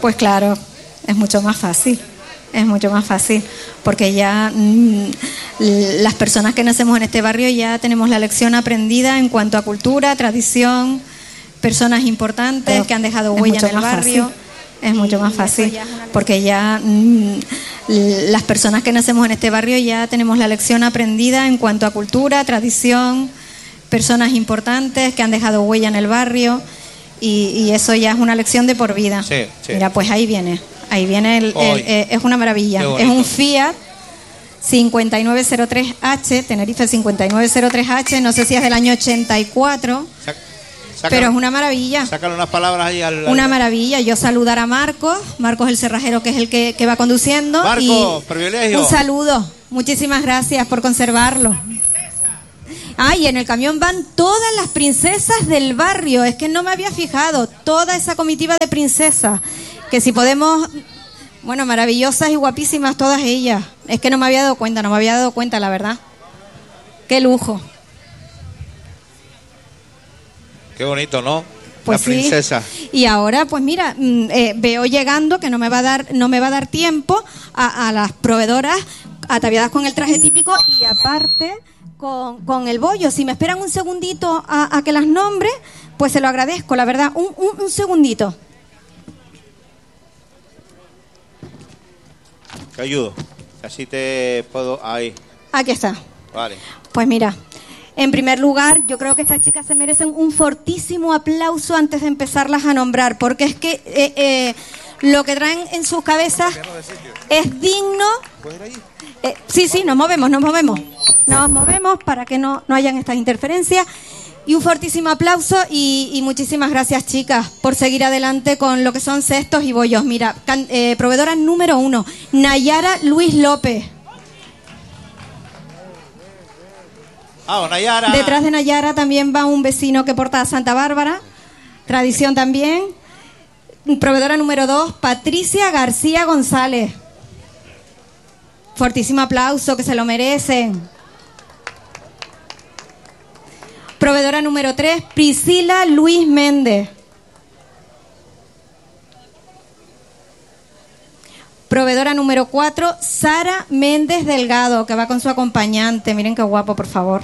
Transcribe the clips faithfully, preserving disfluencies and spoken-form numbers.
Pues claro, es mucho más fácil. Es mucho más fácil, porque ya mmm, las personas que nacemos en este barrio ya tenemos la lección aprendida en cuanto a cultura, tradición, personas importantes Pero que han dejado huella en el barrio. Fácil. Es mucho más fácil, porque ya mmm, las personas que nacemos en este barrio ya tenemos la lección aprendida en cuanto a cultura, tradición, personas importantes que han dejado huella en el barrio, y, y eso ya es una lección de por vida. Sí, sí. Mira, pues ahí viene. Ahí viene, el, el, eh, es una maravilla. Es un Fiat cincuenta y nueve cero tres H, Tenerife cincuenta y nueve cero tres H, no sé si es del año ochenta y cuatro, Sac, sácalo, pero es una maravilla. Sácale unas palabras ahí al... Una maravilla. Yo saludar a Marcos, Marcos el cerrajero, que es el que, que va conduciendo. Marcos, privilegio. Un saludo, muchísimas gracias por conservarlo. Ah, y en el camión van todas las princesas del barrio, es que no me había fijado, toda esa comitiva de princesas, que si podemos, bueno, maravillosas y guapísimas todas ellas, es que no me había dado cuenta, no me había dado cuenta, la verdad. Qué lujo. Qué bonito, ¿no? Pues la princesa. Sí. Y ahora, pues mira, eh, veo llegando que no me va a dar, no me va a dar tiempo a, a las proveedoras ataviadas con el traje típico y aparte con, con el bollo. Si me esperan un segundito a, a que las nombre, pues se lo agradezco, la verdad. Un, un, un segundito. Te ayudo. Así te puedo... Ahí. Aquí está. Vale. Pues mira, en primer lugar, yo creo que estas chicas se merecen un fortísimo aplauso antes de empezarlas a nombrar, porque es que eh, eh, lo que traen en sus cabezas es digno... ¿Puedes ir ahí? Eh, sí, sí, nos movemos, nos movemos. Nos movemos para que no, no hayan estas interferencias. Y un fortísimo aplauso y, y muchísimas gracias, chicas, por seguir adelante con lo que son cestos y bollos. Mira, can, eh, proveedora número uno, Nayara Luis López. Ah, Nayara. Detrás de Nayara también va un vecino que porta a Santa Bárbara, tradición también. Proveedora número dos, Patricia García González. Fortísimo aplauso, que se lo merecen. Proveedora número tres, Priscila Luis Méndez. Proveedora número cuatro, Sara Méndez Delgado, que va con su acompañante. Miren qué guapo, por favor.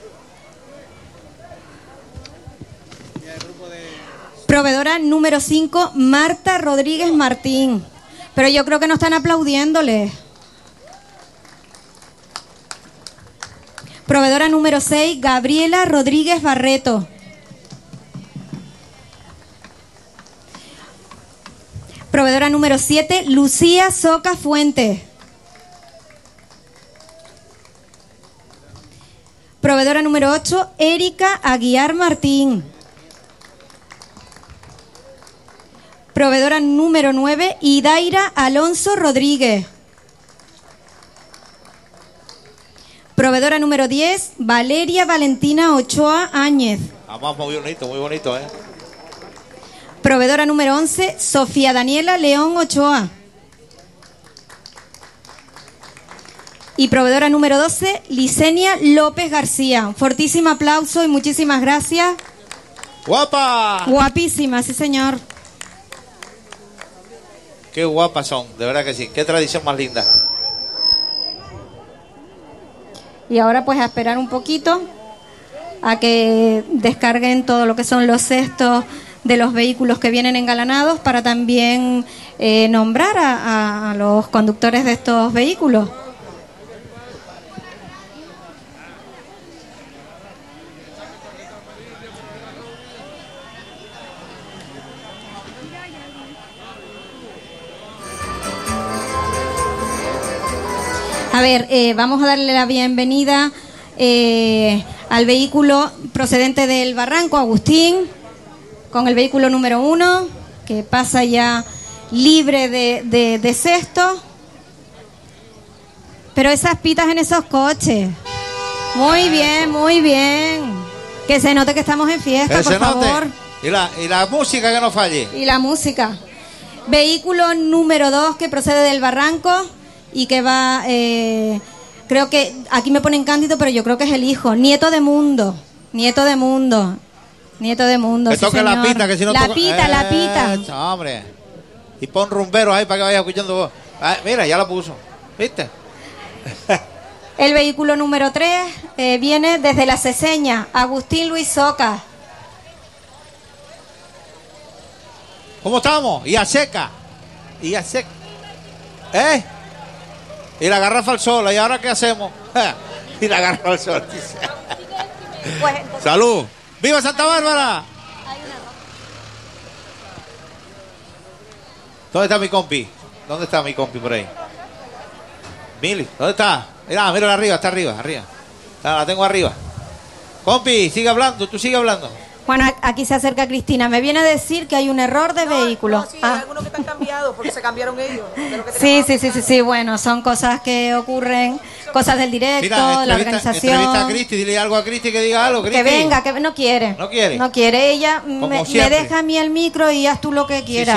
Proveedora número cinco, Marta Rodríguez Martín. Pero yo creo que no están aplaudiéndole. Proveedora número seis, Gabriela Rodríguez Barreto. Proveedora número siete, Lucía Soca Fuentes. Proveedora número ocho, Erika Aguiar Martín. Proveedora número nueve, Idaira Alonso Rodríguez. Proveedora número diez, Valeria Valentina Ochoa Áñez. Vamos, muy bonito, muy bonito, ¿eh? Proveedora número once, Sofía Daniela León Ochoa. Y proveedora número doce, Licenia López García. Un fortísimo aplauso y muchísimas gracias. ¡Guapa! Guapísima, sí señor. Qué guapas son, de verdad que sí. Qué tradición más linda. Y ahora pues a esperar un poquito a que descarguen todo lo que son los cestos de los vehículos que vienen engalanados para también eh, nombrar a, a los conductores de estos vehículos. A ver, eh, vamos a darle la bienvenida eh, al vehículo procedente del Barranco, Agustín, con el vehículo número uno, que pasa ya libre de, de, de cesto. Pero esas pitas en esos coches. Muy bien, muy bien. Que se note que estamos en fiesta, por favor. Y la, y la música que no falle. Y la música. Vehículo número dos, que procede del Barranco y que va, eh, creo que, aquí me ponen Cándido, pero yo creo que es el hijo, nieto de Mundo, nieto de Mundo, nieto de Mundo. Que sí, toque señor. la pita, que si no La toca... pita, eh, la pita. Hombre. Y pon rumberos ahí para que vayas escuchando vos. Ah, mira, ya la puso. ¿Viste? El vehículo número tres eh, viene desde La Ceseña, Agustín Luis Soca. ¿Cómo estamos? Y a seca. Y a seca. ¿Eh? Y la garrafa al sol. ¿Y ahora qué hacemos? Y la garrafa al sol. Pues, ¡Salud! ¡Viva Santa Bárbara! ¿Dónde está mi compi? ¿Dónde está mi compi por ahí? Mili, ¿dónde está? Mira, mírala arriba, está arriba, arriba. Está, la tengo arriba. Compi, sigue hablando, tú sigue hablando. Bueno, aquí se acerca Cristina. Me viene a decir que hay un error de No, vehículo. No, sí, ah. hay algunos que están cambiados porque se cambiaron ellos. De lo que Sí, sí, sí, sí, sí, bueno, son cosas que ocurren, cosas del directo, Mira, la entrevista, organización. entrevista a Cristi, dile algo a Cristi que diga algo, Cristi. Que venga, que no quiere. No quiere. No quiere. Ella Como me, me siempre. deja a mí el micro y haz tú lo que quieras.